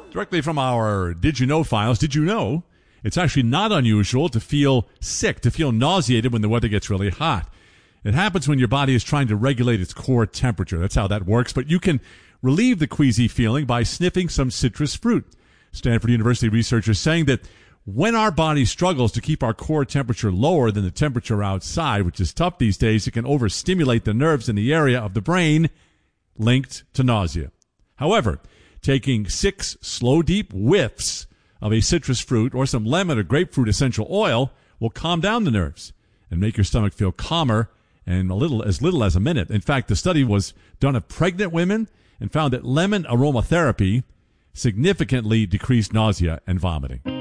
Directly from our Did You Know files, did you know it's actually not unusual to feel sick, to feel nauseated when the weather gets really hot? It happens when your body is trying to regulate its core temperature. That's how that works. But you can relieve the queasy feeling by sniffing some citrus fruit. Stanford University researchers saying that when our body struggles to keep our core temperature lower than the temperature outside, which is tough these days, it can overstimulate the nerves in the area of the brain linked to nausea. However, taking 6 slow, deep whiffs of a citrus fruit or some lemon or grapefruit essential oil will calm down the nerves and make your stomach feel calmer in as little as a minute. In fact, the study was done of pregnant women and found that lemon aromatherapy significantly decreased nausea and vomiting.